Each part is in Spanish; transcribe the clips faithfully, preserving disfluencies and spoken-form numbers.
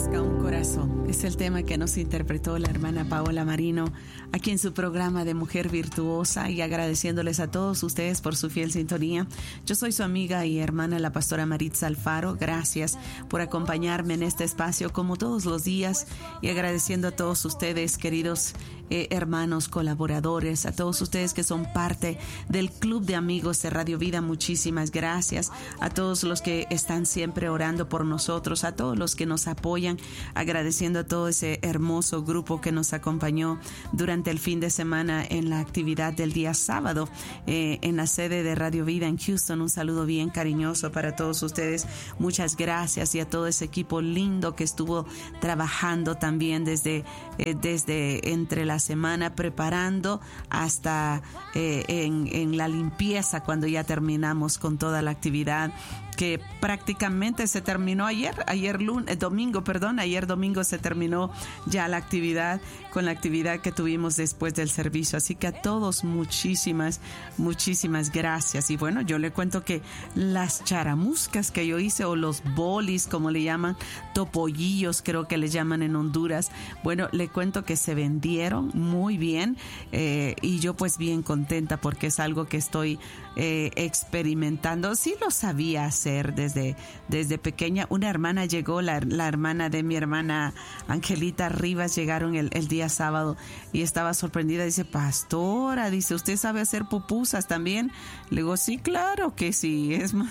Busca un corazón. Es el tema que nos interpretó la hermana Paola Marino aquí en su programa de Mujer Virtuosa, y agradeciéndoles a todos ustedes por su fiel sintonía. Yo soy su amiga y hermana, la pastora Maritza Alfaro. Gracias por acompañarme en este espacio como todos los días, y agradeciendo a todos ustedes, queridos eh, hermanos, colaboradores, a todos ustedes que son parte del Club de Amigos de Radio Vida. Muchísimas gracias a todos los que están siempre orando por nosotros, a todos los que nos apoyan, agradeciendo a todo ese hermoso grupo que nos acompañó durante el fin de semana en la actividad del día sábado eh, en la sede de Radio Vida en Houston. Un saludo bien cariñoso para todos ustedes. Muchas gracias, y a todo ese equipo lindo que estuvo trabajando también desde, eh, desde entre la semana, preparando hasta eh, en, en la limpieza cuando ya terminamos con toda la actividad, que prácticamente se terminó ayer, ayer lunes, domingo, perdón, ayer domingo se terminó ya la actividad, con la actividad que tuvimos después del servicio. Así que a todos muchísimas, muchísimas gracias. Y bueno, yo le cuento que las charamuscas que yo hice, o los bolis, como le llaman, topollillos, creo que le llaman en Honduras, bueno, le cuento que se vendieron muy bien, eh, y yo pues bien contenta, porque es algo que estoy eh, experimentando. Sí lo sabía hacer desde, desde pequeña. Una hermana llegó, la, la hermana de mi hermana Angelita Rivas, llegaron el, el día sábado, y estaba sorprendida. Dice: pastora, dice, ¿usted sabe hacer pupusas también? Le digo: sí, claro que sí. Es más,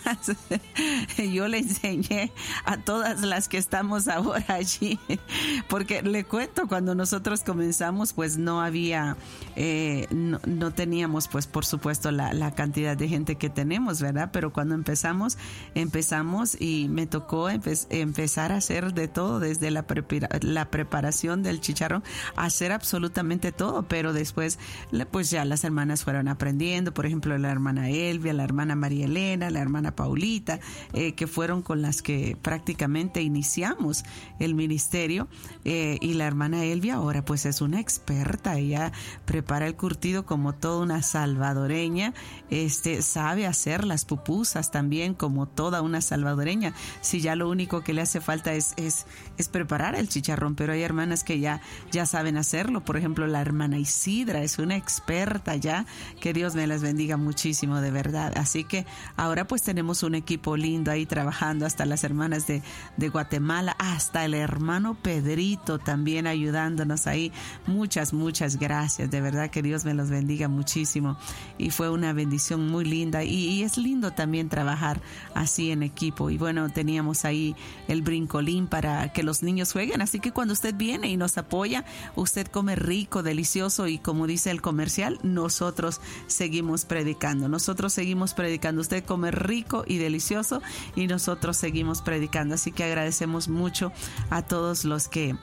yo le enseñé a todas las que estamos ahora allí, porque le cuento, cuando nosotros comenzamos, pues no había, eh, no, no teníamos, pues por supuesto, la, la cantidad de gente que tenemos, ¿verdad? Pero cuando empezamos, empezamos y me tocó empe- empezar a hacer de todo, desde la, prepara- la preparación del chicharrón, hacer absolutamente todo. Pero después, pues ya las hermanas fueron aprendiendo, por ejemplo, la hermana Elvia, la hermana María Elena, la hermana Paulita, eh, que fueron con las que prácticamente iniciamos el ministerio, eh, y la hermana Elvia ahora pues es una experta. Ella prepara el curtido como toda una salvadoreña, este, sabe hacer las pupusas también como toda una salvadoreña. Si ya lo único que le hace falta es, es, es preparar el chicharrón, pero hay hermanas que ya, ya saben hacerlo. Por ejemplo, la hermana Isidra es una experta ya, que Dios me las bendiga muchísimo, de verdad. Así que ahora pues tenemos un equipo lindo ahí trabajando, hasta las hermanas de, de Guatemala, hasta el hermano Pedrito también ayudándonos ahí. Muchas, muchas gracias, de verdad que Dios me los bendiga muchísimo, y fue una bendición muy linda, y, y es lindo también trabajar así en equipo. Y bueno, teníamos ahí el brincolín para que los niños jueguen, así que cuando usted viene y nos apoya, usted come rico, delicioso, y como dice el comercial, nosotros seguimos predicando, nosotros seguimos predicando, usted come rico y delicioso, y nosotros seguimos predicando. Así que agradecemos mucho a todos los que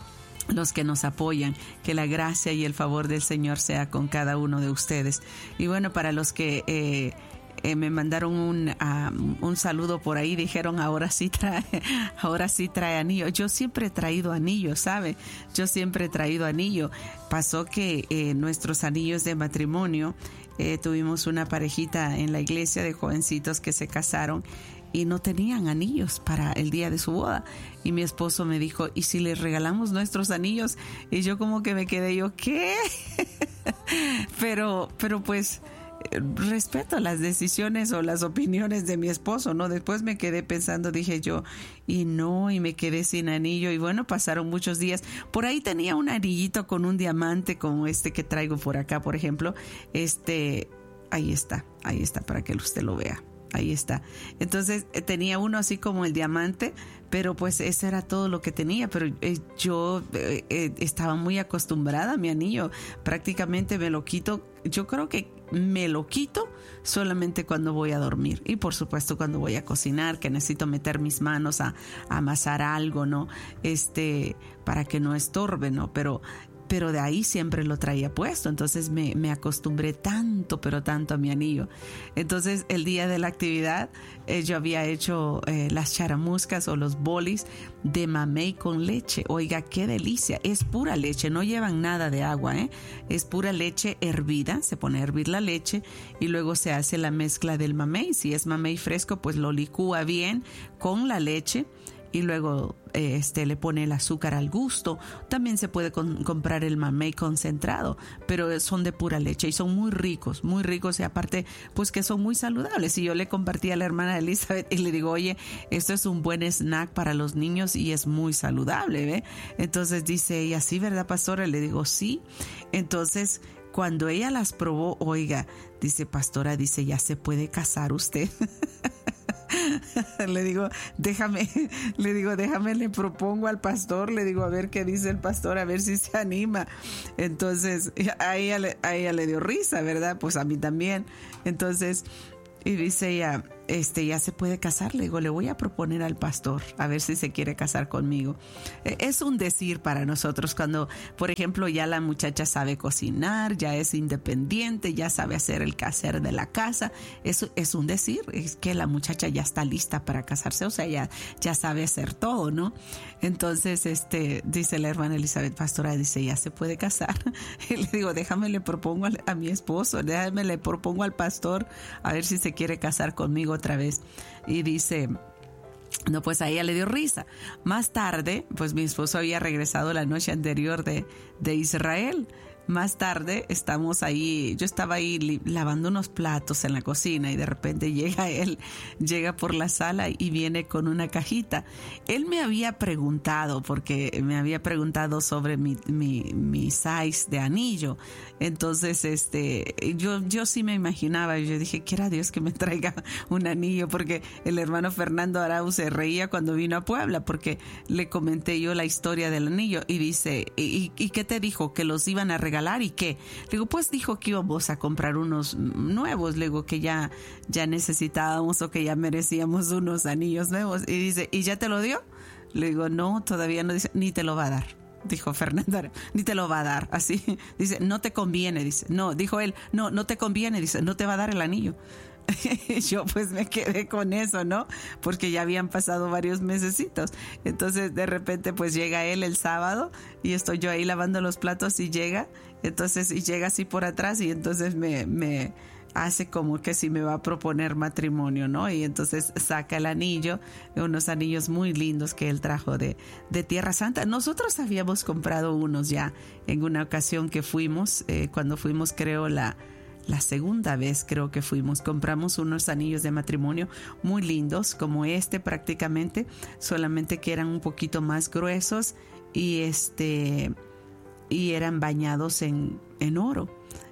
los que nos apoyan, que la gracia y el favor del Señor sea con cada uno de ustedes. Y bueno, para los que eh, eh, me mandaron un, uh, un saludo por ahí, dijeron: ahora sí trae, ahora sí trae anillo. Yo siempre he traído anillo, ¿sabe? Yo siempre he traído anillo. Pasó que eh, nuestros anillos de matrimonio, eh, tuvimos una parejita en la iglesia de jovencitos que se casaron, y no tenían anillos para el día de su boda. Y mi esposo me dijo: ¿y si les regalamos nuestros anillos? Y yo como que me quedé, yo, ¿qué? pero, pero pues respeto las decisiones o las opiniones de mi esposo, ¿no? Después me quedé pensando, dije yo, y no, y me quedé sin anillo. Y bueno, pasaron muchos días. Por ahí tenía un anillito con un diamante, como este que traigo por acá, por ejemplo. Este, ahí está, ahí está, para que usted lo vea. Ahí está. Entonces tenía uno así como el diamante, pero pues eso era todo lo que tenía. Pero eh, yo eh, eh, estaba muy acostumbrada a mi anillo. Prácticamente me lo quito. Yo creo que me lo quito solamente cuando voy a dormir, y por supuesto cuando voy a cocinar, que necesito meter mis manos a, a amasar algo, ¿no? Este, para que no estorbe, ¿no? Pero pero de ahí siempre lo traía puesto. Entonces me, me acostumbré tanto, pero tanto a mi anillo. Entonces el día de la actividad eh, yo había hecho eh, las charamuscas o los bolis de mamey con leche. Oiga, qué delicia. Es pura leche, no llevan nada de agua, ¿eh? Es pura leche hervida, se pone a hervir la leche y luego se hace la mezcla del mamey. Si es mamey fresco, pues lo licúa bien con la leche. y luego eh, este, le pone el azúcar al gusto. También se puede con, comprar el mamey concentrado, pero son de pura leche y son muy ricos, muy ricos y aparte pues que son muy saludables. Y yo le compartí a la hermana Elizabeth y le digo, oye, esto es un buen snack para los niños y es muy saludable, ¿ve? Entonces dice ella, sí, ¿verdad, pastora? Le digo, sí. Entonces cuando ella las probó, oiga, dice, pastora, dice, ya se puede casar usted. Le digo, déjame, le digo, déjame, le propongo al pastor, le digo, a ver qué dice el pastor, a ver si se anima. Entonces, a ella, a ella le dio risa, ¿verdad? Pues a mí también. Entonces, y dice ella, este, ya se puede casar. Le digo, le voy a proponer al pastor a ver si se quiere casar conmigo. Es un decir para nosotros cuando, por ejemplo, ya la muchacha sabe cocinar, ya es independiente, ya sabe hacer el quehacer de la casa. Eso es un decir, es que la muchacha ya está lista para casarse, o sea, ya, ya sabe hacer todo, ¿no? Entonces, este, dice la hermana Elizabeth, pastora, dice, ya se puede casar. Y le digo, déjame, le propongo a, a mi esposo, déjame, le propongo al pastor a ver si se quiere casar conmigo otra vez. Y dice, no, pues a ella le dio risa. Más tarde, pues mi esposo había regresado la noche anterior de, de Israel. Más tarde estamos ahí, yo estaba ahí lavando unos platos en la cocina y de repente llega él, llega por la sala y viene con una cajita. Él me había preguntado, porque me había preguntado sobre mi, mi, mi size de anillo. Entonces, este, yo, yo sí me imaginaba, yo dije, quiera Dios que me traiga un anillo, porque el hermano Fernando Arau se reía cuando vino a Puebla, porque le comenté yo la historia del anillo y dice, ¿y, y qué te dijo? Que los iban a regalar. ¿Y qué? Le digo, pues dijo que íbamos a comprar unos nuevos. Le digo que ya, ya necesitábamos o que ya merecíamos unos anillos nuevos. Y dice, ¿y ya te lo dio? Le digo, no, todavía no. Dice, ni te lo va a dar. Dijo Fernanda, ni te lo va a dar. Así, dice, no te conviene. Dice, no, dijo él, no, no te conviene. Dice, no te va a dar el anillo. Yo pues me quedé con eso, ¿no? Porque ya habían pasado varios mesecitos. Entonces de repente pues llega él el sábado y estoy yo ahí lavando los platos y llega, entonces y llega así por atrás y entonces me, me hace como que si me va a proponer matrimonio, ¿no? Y entonces saca el anillo, unos anillos muy lindos que él trajo de, de Tierra Santa. Nosotros habíamos comprado unos ya en una ocasión que fuimos, eh, cuando fuimos creo la La segunda vez creo que fuimos, compramos unos anillos de matrimonio muy lindos, como este prácticamente, solamente que eran un poquito más gruesos y este y eran bañados en, en oro.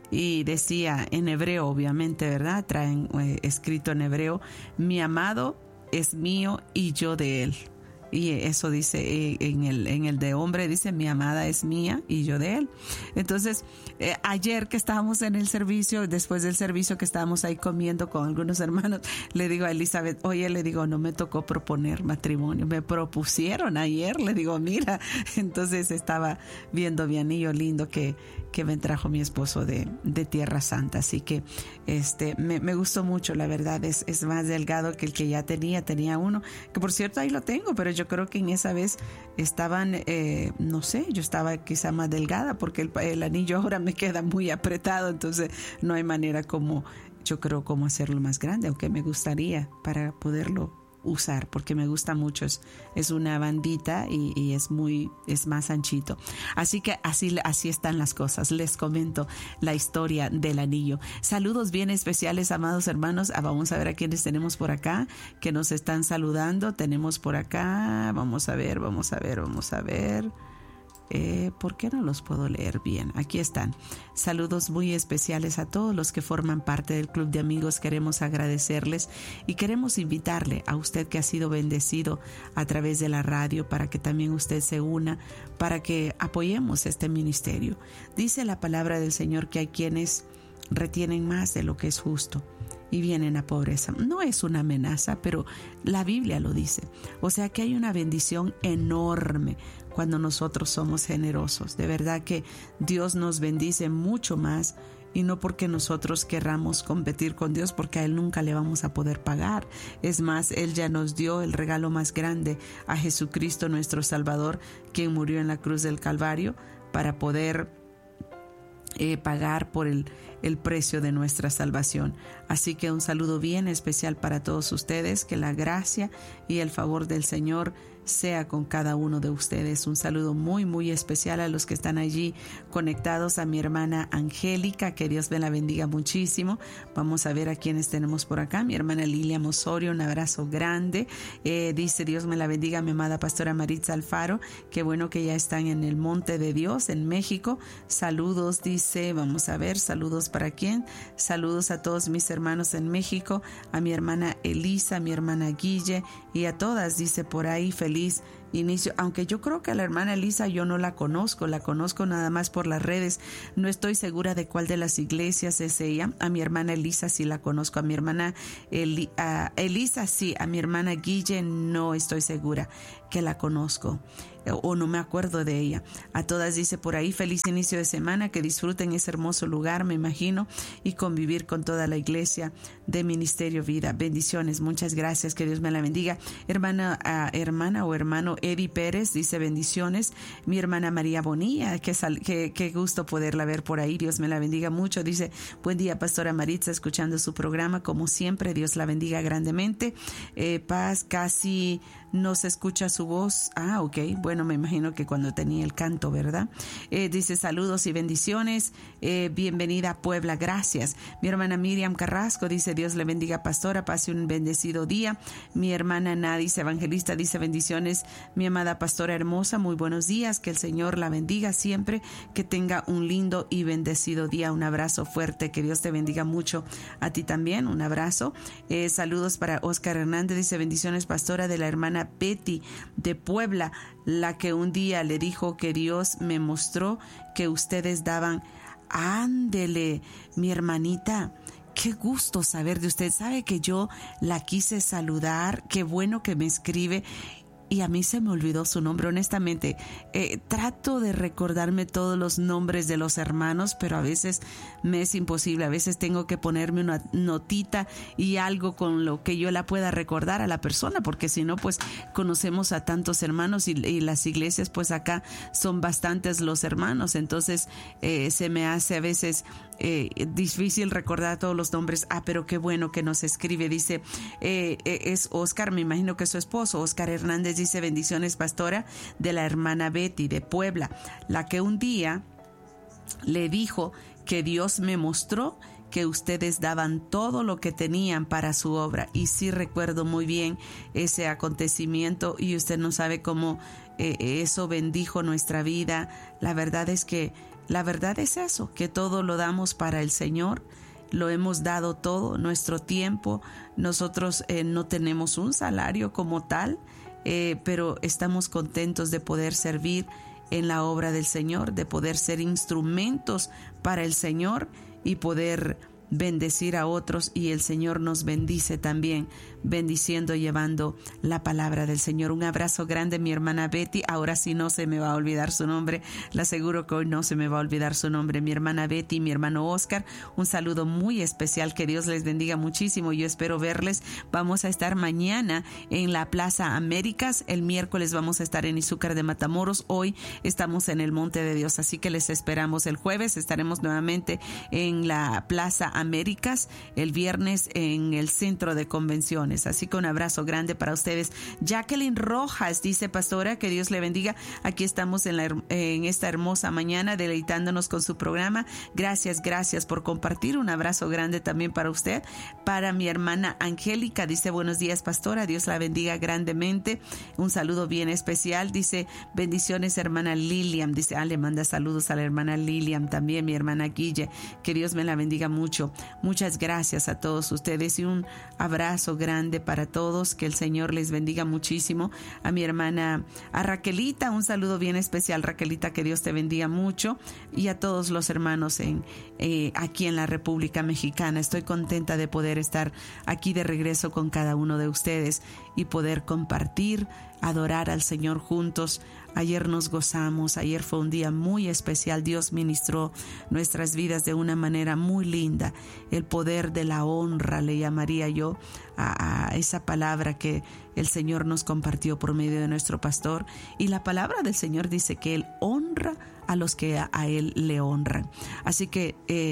Y decía en hebreo, obviamente, ¿verdad? Traen eh, escrito en hebreo, mi amado es mío y yo de él. Y eso dice en el, en el de hombre, dice mi amada es mía y yo de él. Entonces, eh, ayer que estábamos en el servicio, después del servicio que estábamos ahí comiendo con algunos hermanos, le digo a Elizabeth, oye, le digo, no me tocó proponer matrimonio, me propusieron ayer, le digo, mira. Entonces estaba viendo mi anillo lindo que, que me trajo mi esposo de, de Tierra Santa. Así que este me, me gustó mucho, la verdad, es, es más delgado que el que ya tenía, tenía uno, que por cierto ahí lo tengo, pero yo Yo creo que en esa vez estaban, eh, no sé, yo estaba quizá más delgada porque el, el anillo ahora me queda muy apretado, entonces no hay manera como, yo creo, como hacerlo más grande, aunque me gustaría para poderlo usar, porque me gusta mucho, es, es una bandita y, y es muy, es más anchito. Así que así, así están las cosas. Les comento la historia del anillo. Saludos bien especiales, amados hermanos. Ah, vamos a ver a quienes tenemos por acá que nos están saludando. Tenemos por acá, vamos a ver, vamos a ver, vamos a ver. Eh, ¿Por qué no los puedo leer bien? Aquí están. Saludos muy especiales a todos los que forman parte del Club de Amigos. Queremos agradecerles y queremos invitarle a usted que ha sido bendecido a través de la radio para que también usted se una, para que apoyemos este ministerio. Dice la palabra del Señor que hay quienes retienen más de lo que es justo y vienen a pobreza. No es una amenaza, pero la Biblia lo dice. O sea que hay una bendición enorme cuando nosotros somos generosos. De verdad que Dios nos bendice mucho más, y no porque nosotros querramos competir con Dios, porque a Él nunca le vamos a poder pagar. Es más, Él ya nos dio el regalo más grande, a Jesucristo nuestro Salvador, quien murió en la cruz del Calvario para poder eh, pagar por el el precio de nuestra salvación. Así que un saludo bien especial para todos ustedes, que la gracia y el favor del Señor sea con cada uno de ustedes. Un saludo muy muy especial a los que están allí conectados, a mi hermana Angélica, que Dios me la bendiga muchísimo. Vamos a ver a quienes tenemos por acá. Mi hermana Lilia Osorio, un abrazo grande. Eh, dice Dios me la bendiga, mi amada pastora Maritza Alfaro. Qué bueno que ya están en el Monte de Dios en México. Saludos, dice, vamos a ver, saludos para quién. Saludos a todos mis hermanos en México, a mi hermana Elisa, a mi hermana Guille y a todas, dice por ahí, feliz Feliz inicio, aunque yo creo que a la hermana Elisa yo no la conozco, la conozco nada más por las redes, no estoy segura de cuál de las iglesias es ella. A mi hermana Elisa sí la conozco, a mi hermana Eli, a Elisa sí, a mi hermana Guille no estoy segura que la conozco o no me acuerdo de ella. A todas dice por ahí, feliz inicio de semana, que disfruten ese hermoso lugar, me imagino, y convivir con toda la iglesia de Ministerio Vida. Bendiciones, muchas gracias, que Dios me la bendiga. Hermana, uh, hermana o hermano Eddie Pérez dice bendiciones. Mi hermana María Bonilla, que, sal, que, que gusto poderla ver por ahí, Dios me la bendiga mucho. Dice, buen día pastora Maritza, escuchando su programa como siempre, Dios la bendiga grandemente. Eh, paz, casi no se escucha su voz. Ah, ok, bueno, me imagino que cuando tenía el canto, ¿verdad? Eh, dice saludos y bendiciones, eh, bienvenida a Puebla, gracias. Mi hermana Miriam Carrasco dice, Dios le bendiga pastora, pase un bendecido día. Mi hermana Nadis Evangelista dice bendiciones, mi amada pastora hermosa, muy buenos días, que el Señor la bendiga siempre, que tenga un lindo y bendecido día. Un abrazo fuerte, que Dios te bendiga mucho, a ti también, un abrazo. Eh, saludos para Oscar Hernández, dice bendiciones pastora, de la hermana Betty de Puebla, la que un día le dijo que Dios me mostró que ustedes daban. Ándele, mi hermanita, qué gusto saber de usted. Sabe que yo la quise saludar, qué bueno que me escribe. Y a mí se me olvidó su nombre, honestamente. Eh, trato de recordarme todos los nombres de los hermanos, pero a veces me es imposible. A veces tengo que ponerme una notita y algo con lo que yo la pueda recordar a la persona, porque si no, pues conocemos a tantos hermanos y, y las iglesias, pues acá son bastantes los hermanos. Entonces eh, se me hace a veces eh, difícil recordar todos los nombres. Ah, pero qué bueno que nos escribe. Dice, eh, eh, es Oscar, me imagino que es su esposo, Oscar Hernández. Dice bendiciones pastora, de la hermana Betty de Puebla, la que un día le dijo que Dios me mostró que ustedes daban todo lo que tenían para su obra. Y sí recuerdo muy bien ese acontecimiento, y usted no sabe cómo eh, eso bendijo nuestra vida. La verdad es que, la verdad es eso, que todo lo damos para el Señor. Lo hemos dado todo, nuestro tiempo. Nosotros eh, no tenemos un salario como tal, Eh, pero estamos contentos de poder servir en la obra del Señor, de poder ser instrumentos para el Señor y poder bendecir a otros, y el Señor nos bendice también, bendiciendo, llevando la palabra del Señor. Un abrazo grande, mi hermana Betty. Ahora sí no se me va a olvidar su nombre, le aseguro que hoy no se me va a olvidar su nombre. Mi hermana Betty, mi hermano Oscar, un saludo muy especial, que Dios les bendiga muchísimo. Yo espero verles. Vamos a estar mañana en la Plaza Américas, el miércoles vamos a estar en Izúcar de Matamoros, hoy estamos en el Monte de Dios, así que les esperamos. El jueves estaremos nuevamente en la Plaza Américas, el viernes en el Centro de Convenciones. Así que un abrazo grande para ustedes. Jacqueline Rojas dice, pastora, que Dios le bendiga. Aquí estamos en, la, en esta hermosa mañana deleitándonos con su programa. Gracias, gracias por compartir. Un abrazo grande también para usted. Para mi hermana Angélica, dice, buenos días, pastora, Dios la bendiga grandemente. Un saludo bien especial. Dice, bendiciones, hermana Lilian. Dice, ah, le manda saludos a la hermana Lilian también, mi hermana Guille. Que Dios me la bendiga mucho. Muchas gracias a todos ustedes y un abrazo grande para todos, que el Señor les bendiga muchísimo. A mi hermana, a Raquelita, un saludo bien especial, Raquelita, que Dios te bendiga mucho, y a todos los hermanos en eh, aquí en la República Mexicana. Estoy contenta de poder estar aquí de regreso con cada uno de ustedes y poder compartir, adorar al Señor juntos. Ayer nos gozamos, ayer fue un día muy especial. Dios ministró nuestras vidas de una manera muy linda. El poder de la honra, le llamaría yo a, a esa palabra que el Señor nos compartió por medio de nuestro pastor. Y la palabra del Señor dice que Él honra a los que a, a Él le honran. Así que eh,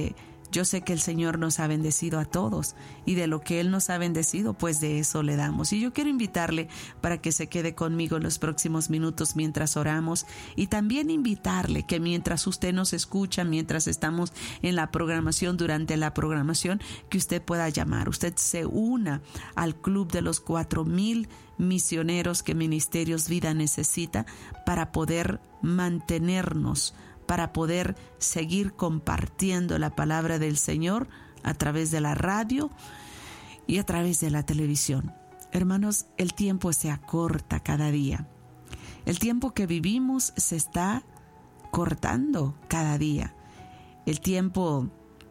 Yo sé que el Señor nos ha bendecido a todos y de lo que Él nos ha bendecido, pues de eso le damos. Y yo quiero invitarle para que se quede conmigo en los próximos minutos mientras oramos, y también invitarle que mientras usted nos escucha, mientras estamos en la programación, durante la programación, que usted pueda llamar, usted se una al club de los cuatro mil misioneros que Ministerios Vida necesita para poder mantenernos, para poder seguir compartiendo la palabra del Señor a través de la radio y a través de la televisión. Hermanos, el tiempo se acorta cada día. El tiempo que vivimos se está cortando cada día. El tiempo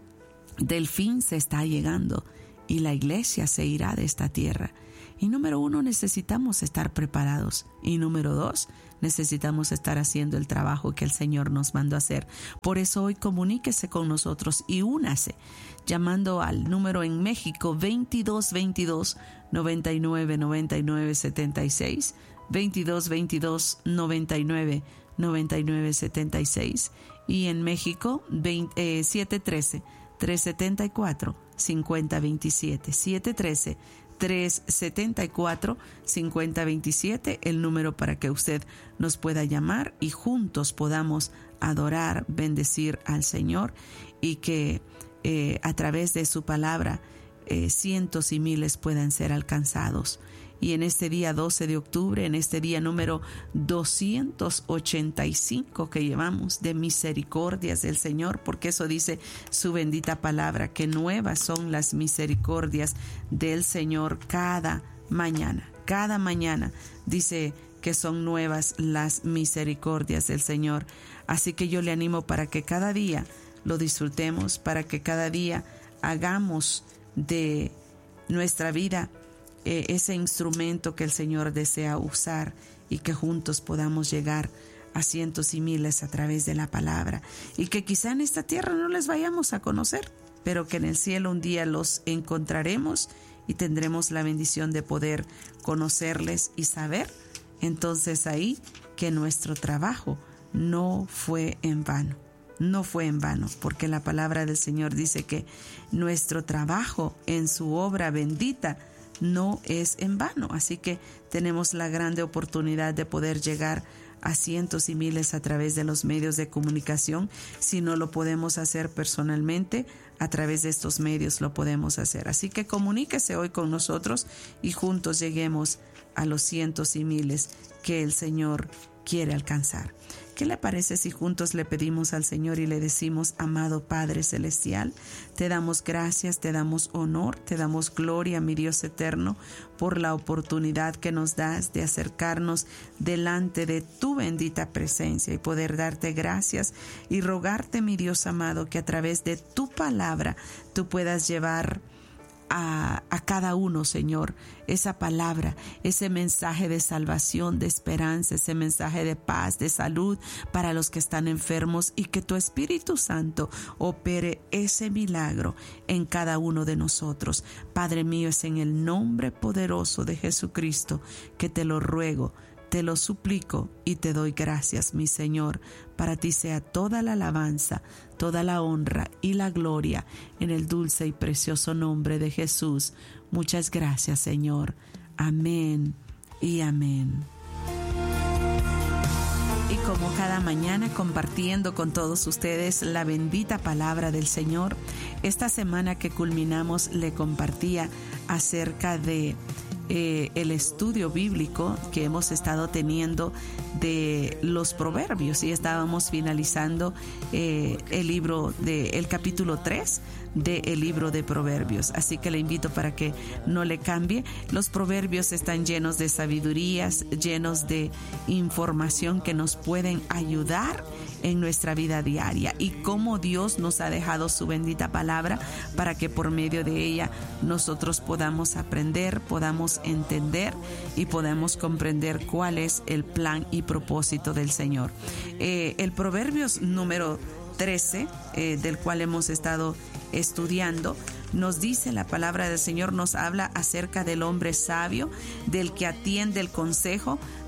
del fin se está llegando y la iglesia se irá de esta tierra. Y número uno, necesitamos estar preparados. Y número dos, necesitamos estar haciendo el trabajo que el Señor nos mandó a hacer. Por eso hoy comuníquese con nosotros y únase llamando al número en México veintidós veintidós noventa y nueve noventa y nueve setenta y seis, veintidós veintidós noventa y nueve noventa y nueve setenta y seis, y en México veinte, eh, siete uno tres, tres siete cuatro, cinco cero dos siete, siete uno tres, tres siete cuatro, cinco cero dos siete, el número para que usted nos pueda llamar y juntos podamos adorar, bendecir al Señor, y que eh, a través de su palabra eh, cientos y miles puedan ser alcanzados. Y en este día doce de octubre, en este día número doscientos ochenta y cinco que llevamos de misericordias del Señor, porque eso dice su bendita palabra, que nuevas son las misericordias del Señor cada mañana. Cada mañana dice que son nuevas las misericordias del Señor. Así que yo le animo para que cada día lo disfrutemos, para que cada día hagamos de nuestra vida Eh, ese instrumento que el Señor desea usar, y que juntos podamos llegar a cientos y miles a través de la palabra, y que quizá en esta tierra no les vayamos a conocer, pero que en el cielo un día los encontraremos y tendremos la bendición de poder conocerles y saber entonces ahí que nuestro trabajo no fue en vano. No fue en vano, porque la palabra del Señor dice que nuestro trabajo en su obra bendita no es en vano. Así que tenemos la grande oportunidad de poder llegar a cientos y miles a través de los medios de comunicación. Si no lo podemos hacer personalmente, a través de estos medios lo podemos hacer. Así que comuníquese hoy con nosotros y juntos lleguemos a los cientos y miles que el Señor quiere alcanzar. ¿Qué le parece si juntos le pedimos al Señor y le decimos: amado Padre Celestial, te damos gracias, te damos honor, te damos gloria, mi Dios eterno, por la oportunidad que nos das de acercarnos delante de tu bendita presencia y poder darte gracias y rogarte, mi Dios amado, que a través de tu palabra tú puedas llevar A, a cada uno, Señor, esa palabra, ese mensaje de salvación, de esperanza, ese mensaje de paz, de salud para los que están enfermos, y que tu Espíritu Santo opere ese milagro en cada uno de nosotros. Padre mío, es en el nombre poderoso de Jesucristo que te lo ruego, te lo suplico y te doy gracias, mi Señor. Para ti sea toda la alabanza, toda la honra y la gloria, en el dulce y precioso nombre de Jesús. Muchas gracias, Señor. Amén y amén. Y como cada mañana, compartiendo con todos ustedes la bendita palabra del Señor, esta semana que culminamos le compartía acerca de Eh, el estudio bíblico que hemos estado teniendo de los proverbios, y estábamos finalizando eh, el libro de el capítulo tres del libro de Proverbios. Así que le invito para que no le cambie. Los proverbios están llenos de sabidurías, llenos de información que nos pueden ayudar en nuestra vida diaria, y cómo Dios nos ha dejado su bendita palabra para que por medio de ella nosotros podamos aprender, podamos entender y podamos comprender cuál es el plan y propósito del Señor. Eh, el Proverbios número trece, eh, del cual hemos estado estudiando, nos dice la palabra del Señor, nos habla acerca del hombre sabio, del que atiende el consejo,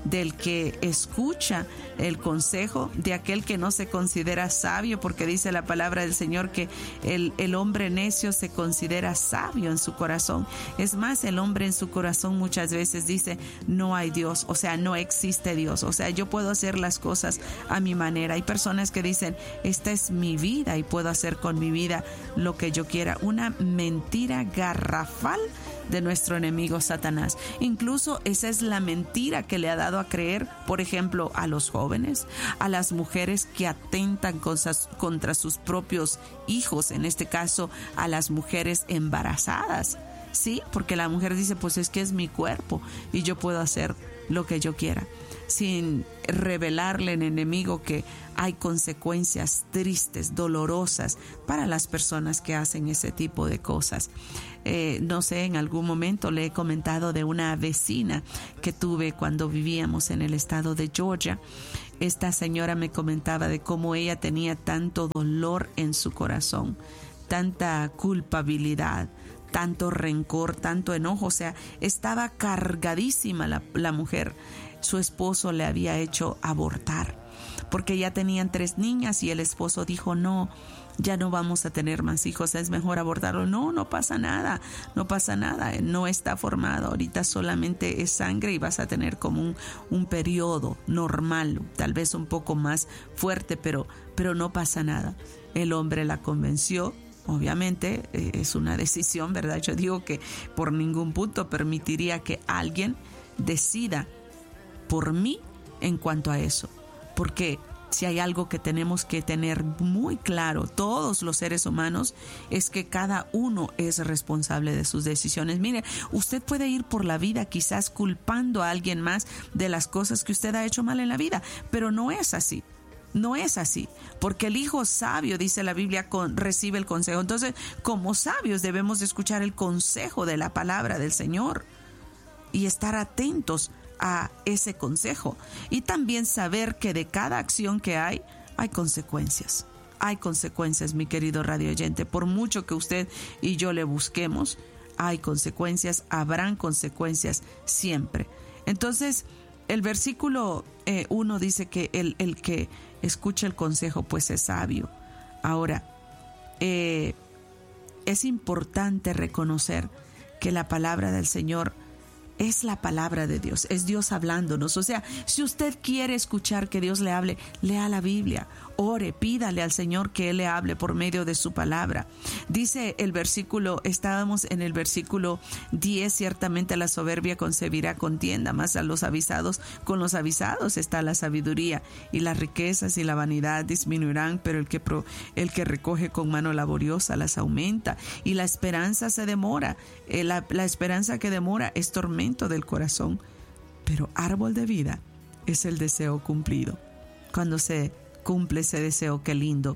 del que escucha el consejo de aquel que no se considera sabio, porque dice la palabra del Señor que el, el hombre necio se considera sabio en su corazón. Es más, el hombre en su corazón muchas veces dice, no hay Dios, o sea, no existe Dios, o sea, yo puedo hacer las cosas a mi manera. Hay personas que dicen, esta es mi vida y puedo hacer con mi vida lo que yo quiera. Una mentira garrafal de nuestro enemigo Satanás. Incluso esa es la mentira que le ha dado a creer, por ejemplo, a los jóvenes, a las mujeres que atentan contra sus propios hijos, en este caso a las mujeres embarazadas. Sí, porque la mujer dice, pues es que es mi cuerpo y yo puedo hacer lo que yo quiera, sin revelarle al enemigo que hay consecuencias tristes, dolorosas para las personas que hacen ese tipo de cosas. Eh, no sé, en algún momento le he comentado de una vecina que tuve cuando vivíamos en el estado de Georgia. Esta señora me comentaba de cómo ella tenía tanto dolor en su corazón, tanta culpabilidad, tanto rencor, tanto enojo, o sea, estaba cargadísima la, la mujer. Su esposo le había hecho abortar porque ya tenían tres niñas y el esposo dijo, no, ya no vamos a tener más hijos, es mejor abortarlo. No, no pasa nada, no pasa nada, no está formado, ahorita solamente es sangre y vas a tener como un, un periodo normal, tal vez un poco más fuerte, pero, pero no pasa nada. El hombre la convenció. Obviamente eh, es una decisión, ¿verdad? Yo digo que por ningún punto permitiría que alguien decida por mí en cuanto a eso, porque si hay algo que tenemos que tener muy claro todos los seres humanos es que cada uno es responsable de sus decisiones. Mire, usted puede ir por la vida quizás culpando a alguien más de las cosas que usted ha hecho mal en la vida, pero no es así. No es así, porque el hijo sabio, dice la Biblia, con, recibe el consejo. Entonces, como sabios debemos de escuchar el consejo de la palabra del Señor y estar atentos a ese consejo. Y también saber que de cada acción que hay, hay consecuencias. Hay consecuencias, mi querido radio oyente. Por mucho que usted y yo le busquemos, hay consecuencias, habrán consecuencias siempre. Entonces, el versículo eh, uno dice que el, el que escucha el consejo pues es sabio. Ahora, eh, es importante reconocer que la palabra del Señor es la palabra de Dios, es Dios hablándonos. O sea, si usted quiere escuchar que Dios le hable, lea la Biblia, ore, pídale al Señor que Él le hable por medio de su palabra. Dice el versículo, estábamos en el versículo diez, ciertamente la soberbia concebirá contienda, mas a los avisados, con los avisados está la sabiduría, y las riquezas y la vanidad disminuirán, pero el que, pro, el que recoge con mano laboriosa las aumenta, y la esperanza se demora, eh, la, la esperanza que demora es tormento del corazón, pero árbol de vida es el deseo cumplido. Cuando se cumple ese deseo, qué lindo.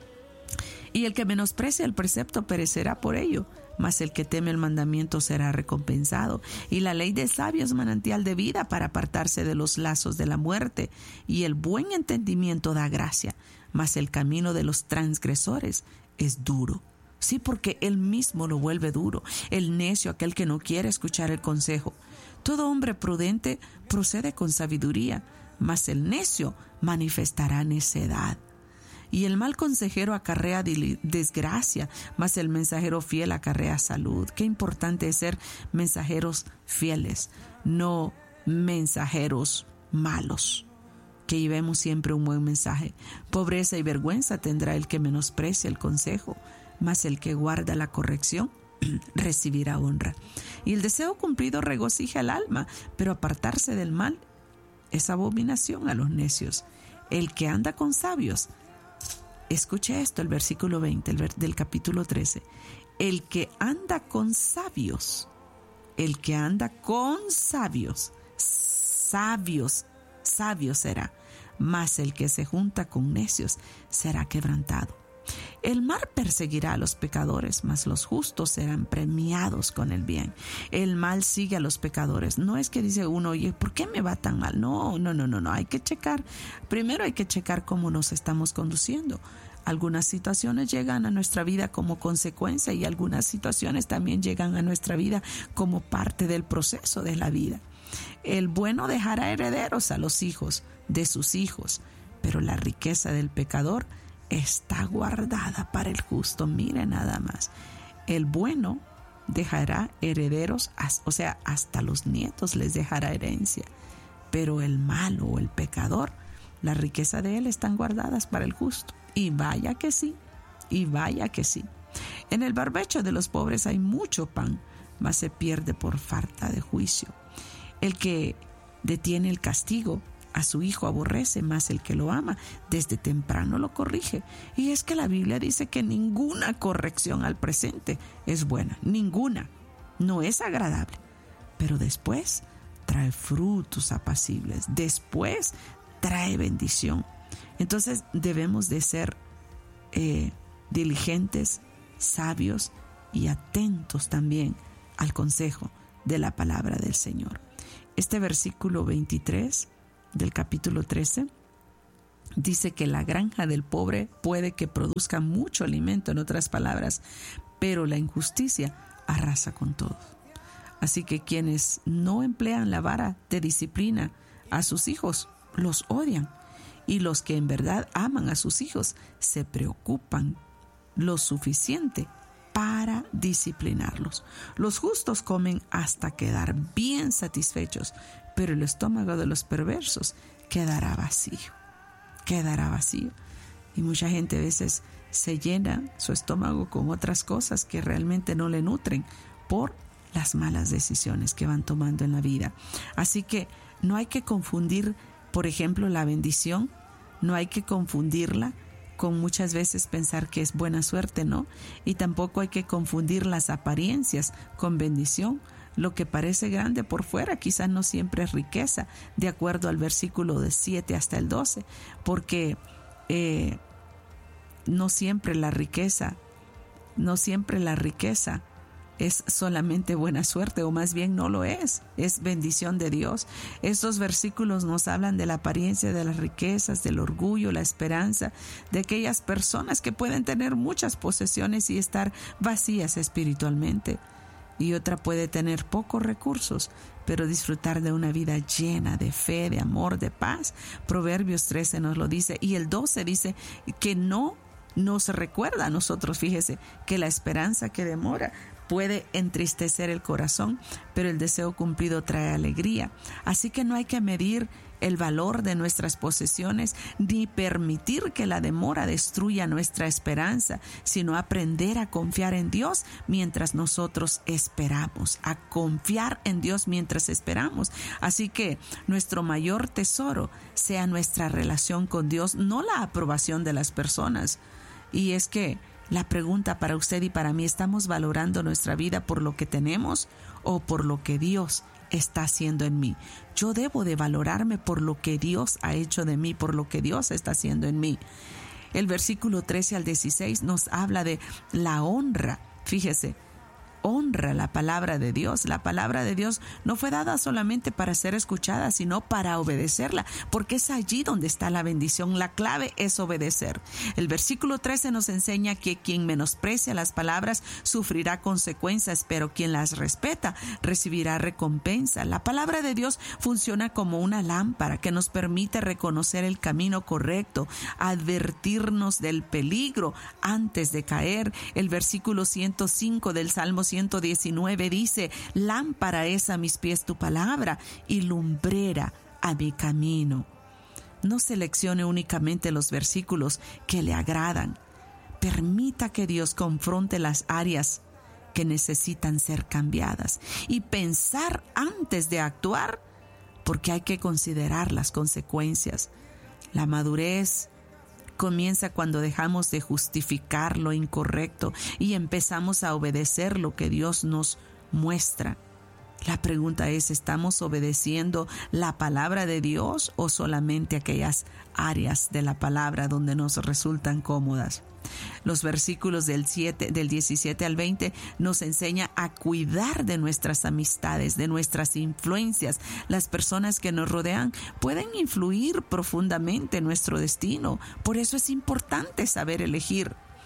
Y el que menosprecia el precepto perecerá por ello, mas el que teme el mandamiento será recompensado. Y la ley del sabio es manantial de vida para apartarse de los lazos de la muerte, y el buen entendimiento da gracia, mas el camino de los transgresores es duro. Sí, porque él mismo lo vuelve duro. El necio, aquel que no quiere escuchar el consejo. Todo hombre prudente procede con sabiduría, mas el necio manifestará necedad. Y el mal consejero acarrea desgracia, mas el mensajero fiel acarrea salud. Qué importante es ser mensajeros fieles, no mensajeros malos. Que llevemos siempre un buen mensaje. Pobreza y vergüenza tendrá el que menosprecia el consejo, mas el que guarda la corrección recibirá honra. Y el deseo cumplido regocija el alma, pero apartarse del mal es abominación a los necios. El que anda con sabios, escuche esto, el versículo veinte el ver, del capítulo trece. El que anda con sabios, el que anda con sabios, sabios, sabio será, mas el que se junta con necios será quebrantado. El mal perseguirá a los pecadores, mas los justos serán premiados con el bien. El mal sigue a los pecadores. No es que dice uno, oye, ¿por qué me va tan mal? No, no, no, no, no. Hay que checar. Primero hay que checar cómo nos estamos conduciendo. Algunas situaciones llegan a nuestra vida como consecuencia y algunas situaciones también llegan a nuestra vida como parte del proceso de la vida. El bueno dejará herederos a los hijos de sus hijos, pero la riqueza del pecador está guardada para el justo. Mire nada más. El bueno dejará herederos, o sea, hasta los nietos les dejará herencia, pero el malo o el pecador, la riqueza de él están guardadas para el justo. Y vaya que sí, y vaya que sí. En el barbecho de los pobres hay mucho pan, mas se pierde por falta de juicio. El que detiene el castigo a su hijo aborrece, más el que lo ama desde temprano lo corrige. Y es que la Biblia dice que ninguna corrección al presente es buena, ninguna, no es agradable, pero después trae frutos apacibles, después trae bendición. Entonces debemos de ser eh, diligentes, sabios y atentos también al consejo de la palabra del Señor. Este versículo veintitrés del capítulo trece dice que la granja del pobre puede que produzca mucho alimento, en otras palabras, pero la injusticia arrasa con todo. Así que quienes no emplean la vara de disciplina a sus hijos los odian, y los que en verdad aman a sus hijos se preocupan lo suficiente para disciplinarlos. Los justos comen hasta quedar bien satisfechos, pero el estómago de los perversos quedará vacío, quedará vacío. Y mucha gente a veces se llena su estómago con otras cosas que realmente no le nutren por las malas decisiones que van tomando en la vida. Así que no hay que confundir, por ejemplo, la bendición, no hay que confundirla con muchas veces pensar que es buena suerte, ¿no? Y tampoco hay que confundir las apariencias con bendición. Lo que parece grande por fuera quizás no siempre es riqueza, de acuerdo al versículo de siete hasta el doce, porque eh, no siempre la riqueza, no siempre la riqueza es solamente buena suerte, o más bien no lo es, es bendición de Dios. Estos versículos nos hablan de la apariencia de las riquezas, del orgullo, la esperanza de aquellas personas que pueden tener muchas posesiones y estar vacías espiritualmente. Y otra puede tener pocos recursos, pero disfrutar de una vida llena de fe, de amor, de paz. Proverbios trece nos lo dice, y el doce dice que no nos recuerda a nosotros, fíjese, que la esperanza que demora puede entristecer el corazón, pero el deseo cumplido trae alegría. Así que no hay que medir el valor de nuestras posesiones ni permitir que la demora destruya nuestra esperanza, sino aprender a confiar en Dios mientras nosotros esperamos, a confiar en Dios mientras esperamos. Así que nuestro mayor tesoro sea nuestra relación con Dios, no la aprobación de las personas. Y es que la pregunta para usted y para mí, ¿estamos valorando nuestra vida por lo que tenemos o por lo que Dios está haciendo en mí? Yo debo de valorarme por lo que Dios ha hecho de mí, por lo que Dios está haciendo en mí. El versículo trece al dieciséis nos habla de la honra. Fíjese, honra la palabra de Dios. La palabra de Dios no fue dada solamente para ser escuchada, sino para obedecerla, porque es allí donde está la bendición. La clave es obedecer. El versículo trece nos enseña que quien menosprecia las palabras sufrirá consecuencias, pero quien las respeta recibirá recompensa. La palabra de Dios funciona como una lámpara que nos permite reconocer el camino correcto, advertirnos del peligro antes de caer. El versículo ciento cinco del Salmo ciento diecinueve dice: lámpara es a mis pies tu palabra y lumbrera a mi camino. No seleccione únicamente los versículos que le agradan. Permita que Dios confronte las áreas que necesitan ser cambiadas y pensar antes de actuar, porque hay que considerar las consecuencias. La madurez comienza cuando dejamos de justificar lo incorrecto y empezamos a obedecer lo que Dios nos muestra. La pregunta es, ¿estamos obedeciendo la palabra de Dios o solamente aquellas áreas de la palabra donde nos resultan cómodas? Los versículos del, siete, del diecisiete al veinte nos enseña a cuidar de nuestras amistades, de nuestras influencias. Las personas que nos rodean pueden influir profundamente en nuestro destino. Por eso es importante saber elegir.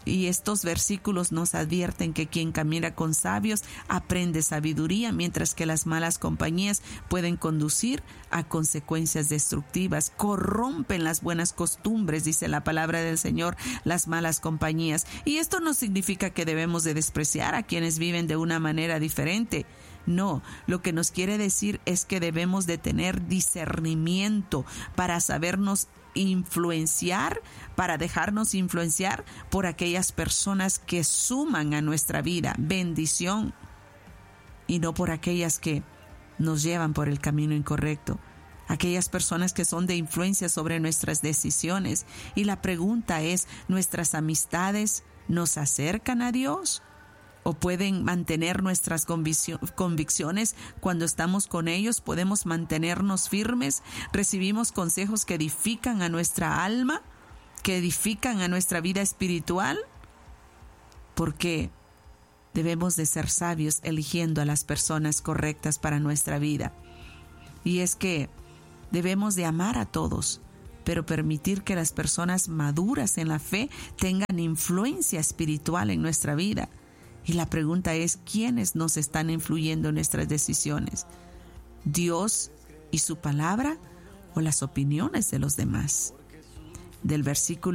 Y estos versículos nos advierten que quien camina con sabios aprende sabiduría, mientras que las malas compañías pueden conducir a consecuencias destructivas. Corrompen las buenas costumbres, dice la palabra del Señor, las malas compañías. Y esto no significa que debemos de despreciar a quienes viven de una manera diferente. No, lo que nos quiere decir es que debemos de tener discernimiento para sabernos influenciar, para dejarnos influenciar por aquellas personas que suman a nuestra vida bendición y no por aquellas que nos llevan por el camino incorrecto, aquellas personas que son de influencia sobre nuestras decisiones. Y la pregunta es, ¿nuestras amistades nos acercan a Dios? ¿O pueden mantener nuestras convicciones cuando estamos con ellos? ¿Podemos mantenernos firmes? ¿Recibimos consejos que edifican a nuestra alma? ¿Que edifican a nuestra vida espiritual? Porque debemos de ser sabios eligiendo a las personas correctas para nuestra vida. Y es que debemos de amar a todos, pero permitir que las personas maduras en la fe tengan influencia espiritual en nuestra vida. Y la pregunta es, ¿quiénes nos están influyendo en nuestras decisiones? ¿Dios y su palabra o las opiniones de los demás? Del versículo